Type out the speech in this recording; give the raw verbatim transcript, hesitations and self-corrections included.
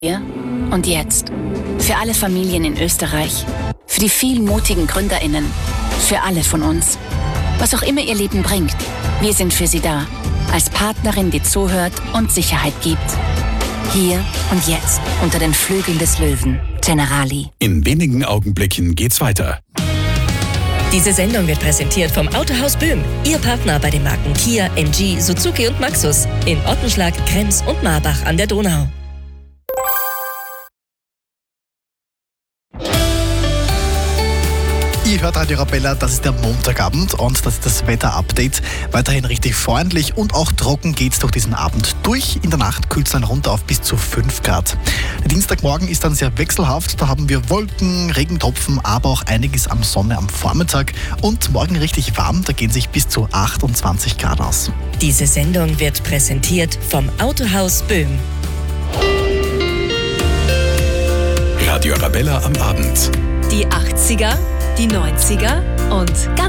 Hier und jetzt. Für alle Familien in Österreich. Für die vielen mutigen GründerInnen. Für alle von uns. Was auch immer ihr Leben bringt, wir sind für Sie da. Als Partnerin, die zuhört und Sicherheit gibt. Hier und jetzt. Unter den Flügeln des Löwen. Generali. In wenigen Augenblicken geht's weiter. Diese Sendung wird präsentiert vom Autohaus Böhm. Ihr Partner bei den Marken Kia, M G, Suzuki und Maxus. In Ottenschlag, Krems und Marbach an der Donau. Ihr hört Radio Arabella, das ist der Montagabend und das ist das Wetter-Update. Weiterhin richtig freundlich und auch trocken geht's durch diesen Abend durch. In der Nacht kühlt es dann runter auf bis zu fünf Grad. Der Dienstagmorgen ist dann sehr wechselhaft. Da haben wir Wolken, Regentropfen, aber auch einiges an Sonne am Vormittag. Und morgen richtig warm, da gehen sich bis zu achtundzwanzig Grad aus. Diese Sendung wird präsentiert vom Autohaus Böhm. Radio Arabella am Abend. Die achtziger, die neunziger und ganz